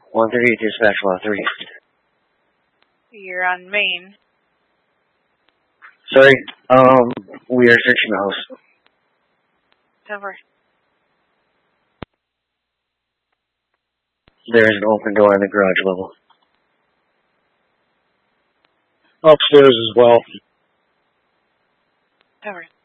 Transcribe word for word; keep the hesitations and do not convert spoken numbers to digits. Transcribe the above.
one thirty, dispatch law three. You're on Main. Sorry, um, we are searching the house. Over. There is an open door in the garage level. Upstairs as well. Over.